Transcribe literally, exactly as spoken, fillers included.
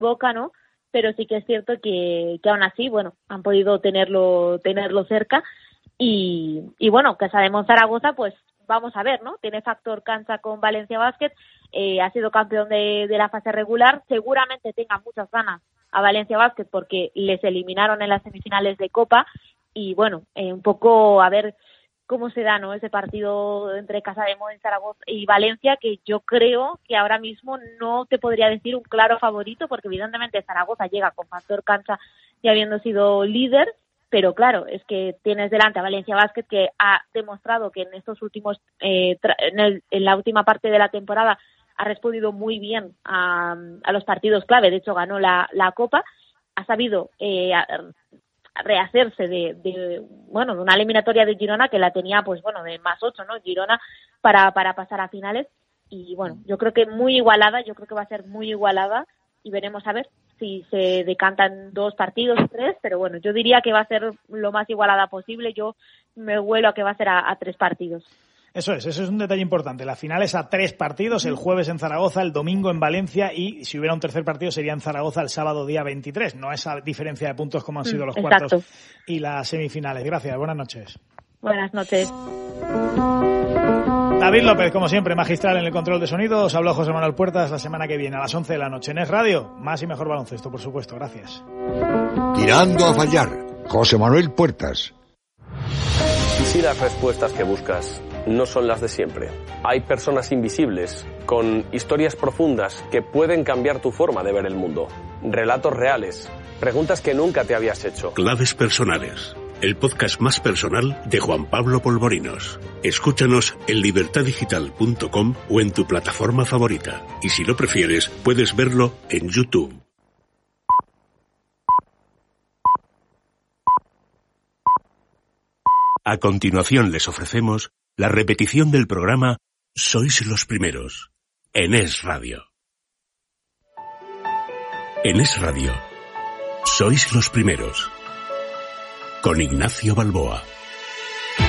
Boca, ¿no? Pero sí que es cierto que, que aún así, bueno, han podido tenerlo, tenerlo cerca y, y bueno, que sabemos Zaragoza, pues vamos a ver, ¿no? Tiene factor cancha con Valencia Basket, eh, ha sido campeón de, de la fase regular, seguramente tenga muchas ganas a Valencia Basket porque les eliminaron en las semifinales de Copa y bueno, eh, un poco a ver cómo se da, ¿no? Ese partido entre Casademón, Zaragoza y Valencia, que yo creo que ahora mismo no te podría decir un claro favorito, porque evidentemente Zaragoza llega con factor cancha y habiendo sido líder, pero claro, es que tienes delante a Valencia Basket, que ha demostrado que en estos últimos, eh, tra- en, el, en la última parte de la temporada ha respondido muy bien a, a los partidos clave, de hecho ganó la, la Copa, ha sabido eh, a, rehacerse de, de bueno de una eliminatoria de Girona que la tenía pues bueno de más ocho, ¿no? Girona para para pasar a finales y bueno, yo creo que muy igualada, yo creo que va a ser muy igualada y veremos a ver si se decantan dos partidos o tres, pero bueno, yo diría que va a ser lo más igualada posible, yo me huelo a que va a ser a, a tres partidos. Eso es, eso es un detalle importante. La final es a tres partidos, el jueves en Zaragoza, el domingo en Valencia y si hubiera un tercer partido sería en Zaragoza el sábado día veintitrés. No esa diferencia de puntos como han sido los Exacto. cuartos y las semifinales. Gracias, buenas noches. Buenas noches. David López, como siempre, magistral en el control de sonido. Os habló José Manuel Puertas la semana que viene a las once de la noche en Es Radio. Más y mejor baloncesto, por supuesto. Gracias. Tirando a fallar, José Manuel Puertas. ¿Y si las respuestas que buscas no son las de siempre? Hay personas invisibles, con historias profundas que pueden cambiar tu forma de ver el mundo. Relatos reales, preguntas que nunca te habías hecho. Claves personales, el podcast más personal de Juan Pablo Polvorinos. Escúchanos en libertad digital punto com o en tu plataforma favorita. Y si lo prefieres, puedes verlo en YouTube. A continuación les ofrecemos la repetición del programa Sois los Primeros, en Es Radio. En Es Radio, Sois los Primeros, con Ignacio Balboa.